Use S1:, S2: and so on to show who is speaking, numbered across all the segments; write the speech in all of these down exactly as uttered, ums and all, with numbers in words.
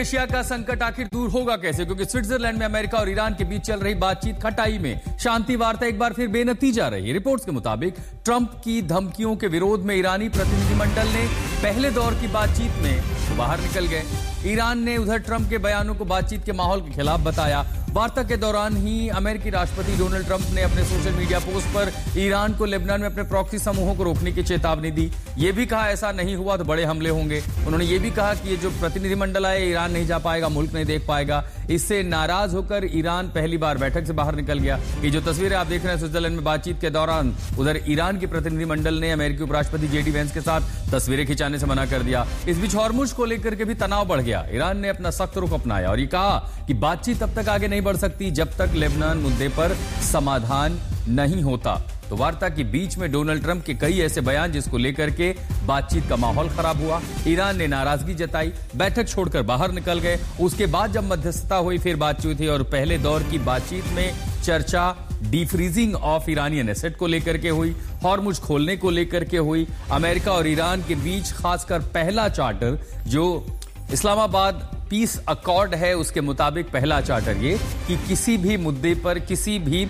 S1: Asia का संकट आखिर दूर होगा कैसे, क्योंकि स्विट्जरलैंड में अमेरिका और ईरान के बीच चल रही बातचीत खटाई में शांति वार्ता एक बार फिर बेनतीजा रही। रिपोर्ट्स के मुताबिक ट्रंप की धमकियों के विरोध में ईरानी प्रतिनिधिमंडल ने पहले दौर की बातचीत में बाहर निकल गए। ईरान ने उधर ट्रंप के बयानों को बातचीत के माहौल के खिलाफ बताया। वार्ता के दौरान ही अमेरिकी राष्ट्रपति डोनाल्ड ट्रंप ने अपने सोशल मीडिया पोस्ट पर ईरान को लेबनान में अपने प्रॉक्सी समूहों को रोकने की चेतावनी दी। यह भी कहा ऐसा नहीं हुआ तो बड़े हमले होंगे। उन्होंने ये भी कहा कि ये जो प्रतिनिधिमंडल आए ईरान नहीं जा पाएगा, मुल्क नहीं देख पाएगा। इससे नाराज होकर ईरान पहली बार बैठक से बाहर निकल गया। ये जो तस्वीरें आप देख रहे हैं स्विट्जरलैंड में बातचीत के दौरान, उधर ईरान के प्रतिनिधिमंडल ने अमेरिकी उपराष्ट्रपति जेडी वेंस के साथ तस्वीरें खिंचाने से मना कर दिया। इस बीच हॉर्मुज को लेकर के भी तनाव बढ़ गया। ईरान ने अपना सख्त रुख अपनाया और ये कहा कि बातचीत तब तक आगे नहीं बढ़ सकती जब तक लेबनान मुद्दे पर समाधान नहीं होता। तो वार्ता के बीच में डोनाल्ड ट्रंप के कई ऐसे बयान जिसको लेकर के बातचीत का माहौल खराब हुआ। ईरान ने नाराजगी जताई, बैठक छोड़कर बाहर निकल गए। उसके बाद जब मध्यस्थता हुई फिर बातचीत हुई और पहले दौर की बातचीत में चर्चा डीफ्रीजिंग ऑफ ईरानियन एसेट को लेकर के हुई, हॉर्मुज खोलने को लेकर के हुई। अमेरिका और ईरान के बीच खासकर पहला चार्टर जो इस्लामाबाद पीस अकॉर्ड है उसके मुताबिक पहला चार्टर ये कि किसी भी मुद्दे पर किसी भी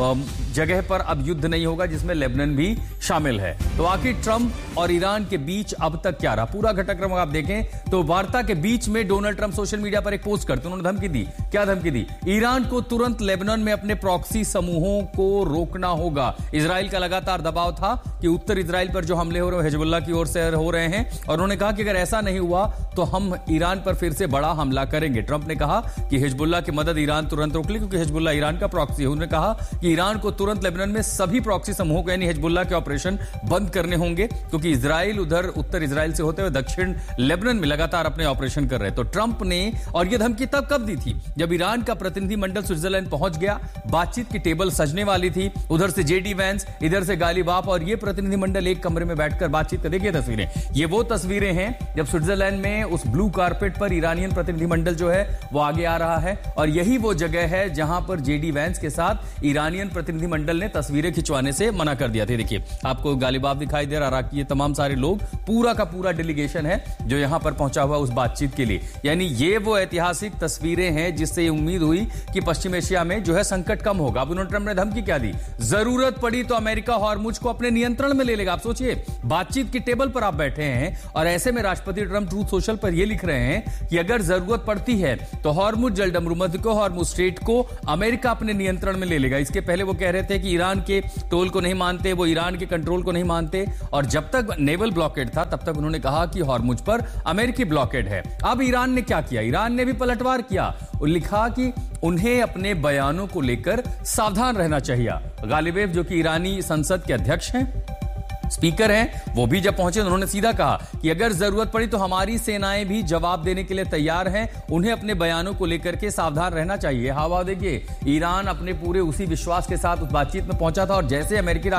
S1: जगह पर अब युद्ध नहीं होगा जिसमें लेबनान भी शामिल है। तो आखिर ट्रंप और ईरान के बीच अब तक क्या रहा, पूरा घटनाक्रम आप देखें तो वार्ता के बीच में डोनाल्ड ट्रंप सोशल मीडिया पर एक पोस्ट करते उन्होंने धमकी दी। क्या धमकी दी? ईरान को तुरंत लेबनान में अपने प्रॉक्सी समूहों को रोकना होगा। इजराइल का लगातार दबाव था कि उत्तर इजराइल पर जो हमले हो रहे हैं हिजबुल्लाह की ओर से हो रहे हैं और उन्होंने कहा कि अगर ऐसा नहीं हुआ तो हम ईरान पर फिर से बड़ा हमला करेंगे। ट्रंप ने कहा कि हिजबुल्लाह की मदद ईरान तुरंत रोक ले क्योंकि हिजबुल्लाह ईरान का प्रॉक्सी है। उन्होंने कहा कि ईरान को तुरंत लेबनान में सभी प्रॉक्सी समूहों को यानी हिजबुल्लाह के ऑपरेशन बंद करने होंगे क्योंकि इजराइल उधर उत्तर इजराइल से होते हुए दक्षिण लेबनान में लगातार अपने ऑपरेशन कर रहे हैं। तो ट्रंप ने और यह धमकी तब कब दी थी जब ईरान का प्रतिनिधिमंडल स्विट्जरलैंड पहुंच गया, बातचीत की टेबल सजने वाली थी। उधर से जेडी वेंस, इधर से गालिबाफ और यह प्रतिनिधिमंडल एक कमरे में बैठकर बातचीत कर। देखिए तस्वीरें, ये वो तस्वीरें हैं जब स्विट्जरलैंड में उस ब्लू कारपेट पर ईरानियन प्रतिनिधिमंडल जो है वो आगे आ रहा है और यही वो जगह है जहां पर जेडी वेंस के साथ ईरानियन प्रतिनिधिमंडल ने तस्वीरें खिंचवाने से मना कर दिया था। देखिए आपको गालिबाफ दिखाई दे रहा कि ये तमाम सारे लोग, पूरा का पूरा डेलीगेशन है जो यहां पर पहुंचा हुआ उस बातचीत के लिए। यानी ये वो ऐतिहासिक तस्वीरें हैं जिससे उम्मीद हुई कि पश्चिम एशिया में जो है संकट कम होगा। अब उन्होंने ट्रंप ने धमकी क्या दी? जरूरत पड़ी तो अमेरिका हॉर्मुज को अपने नियंत्रण में ले लेगा। आप सोचिए, बातचीत की टेबल पर आप बैठे हैं और ऐसे में राष्ट्रपति ट्रंप ट्रूथ सोशल पर यह लिख रहे हैं कि अगर जरूरत पड़ती है तो हॉर्मुज जलडमरुमध्य को, हॉर्मुज स्ट्रेट को अमेरिका अपने नियंत्रण में ले लेगा। इसके पहले वो कह रहे थे कि ईरान के टोल को नहीं मानते, वो ईरान के कंट्रोल को नहीं मानते और जब तक नेवल ब्लॉकेड था तब तक उन्होंने कहा कि हॉर्मुज पर अमेरिकी ब्लॉकेड है। अब ईरान ने क्या किया? ईरान ने भी पलटवार किया और लिखा कि उन्हें अपने बयानों को लेकर सावधान रहना चाहिए। गालिबेफ जो कि ईरानी संसद के अध्यक्ष हैं, स्पीकर हैं, वो भी जब पहुंचे उन्होंने सीधा कहा कि अगर जरूरत पड़ी तो हमारी सेनाएं भी जवाब देने के लिए तैयार हैं, उन्हें अपने बयानों को लेकर के सावधान रहना चाहिए। हावा देखिए, ईरान अपने पूरे उसी विश्वास के साथ उस बातचीत में पहुंचा था और जैसे अमेरिकी